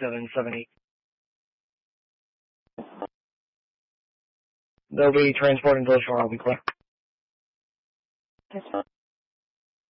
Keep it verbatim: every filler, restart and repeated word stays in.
seven seven eight. They'll be transporting to the shore. I'll be clear. Yes, sir.